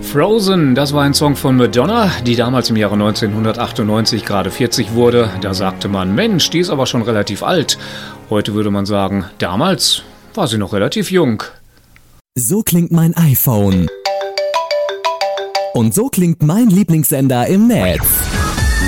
Frozen, das war ein Song von Madonna, die damals im Jahre 1998 gerade 40 wurde. Da sagte man, Mensch, die ist aber schon relativ alt. Heute würde man sagen, damals war sie noch relativ jung. So klingt mein iPhone. Und so klingt mein Lieblingssender im Netz.